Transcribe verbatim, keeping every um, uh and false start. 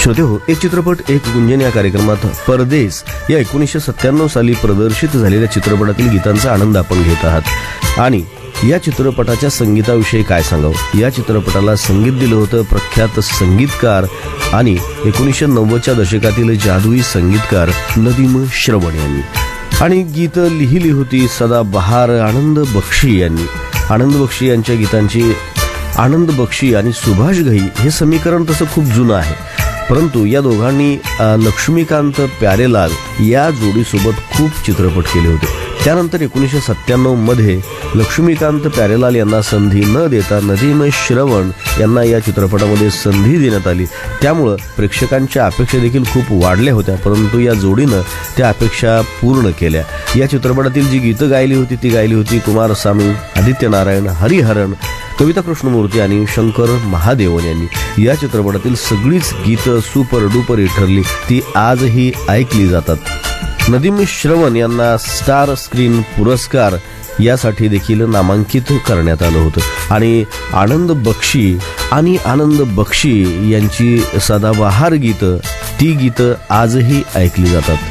श्रोते हो, एक चित्रपट एक गुंजन या कार्यक्रमात परदेस या एकोणीसशे सत्त्याण्णव साली प्रदर्शित झालेल्या चित्रपटातील गीतांचा आनंद आपण घेत आहात. आणि या चित्रपटाच्या संगीताविषयी काय सांगावं. या चित्रपटाला संगीत दिलं होतं प्रख्यात संगीतकार आणि एकोणीसशे नव्वदच्या दशकातील जादुई संगीतकार नदीम श्रवण यांनी. आणि गीत लिहिली होती सदाबहार आनंद बक्षी यांनी. आनंद बक्षी यांच्या गीतांची आनंद बक्षी आणि सुभाष घई हे समीकरण तसं खूप जुनं आहे, परंतु या दोघांनी लक्ष्मीकांत प्यारेलाल या जोडीसोबत खूप चित्रपट केले होते. त्यानंतर एकोणीसशे सत्त्याण्णव मध्ये लक्ष्मीकांत प्यारेलाल यांना संधी न देता नदीम श्रवण यांना या चित्रपटामध्ये संधी देण्यात आली. त्यामुळं प्रेक्षकांच्या अपेक्षा देखील खूप वाढल्या होत्या, परंतु या जोडीनं त्या अपेक्षा पूर्ण केल्या. या चित्रपटातील जी गीतं गायली होती ती गायली होती कुमारस्वामी, आदित्य नारायण, हरिहरन, कविता कृष्णमूर्ती आणि शंकर महादेवन यांनी. या चित्रपटातील सगळीच गीतं सुपर डुपर हिट ठरली, ती आजही ऐकली जातात. नदीम श्रवण यांना स्टार स्क्रीन पुरस्कार यासाठी देखील नामांकित करण्यात आलं होतं. आणि आनंद बक्षी आणि आनंद बक्षी यांची सदाबहार गीतं ती गीतं आजही ऐकली जातात.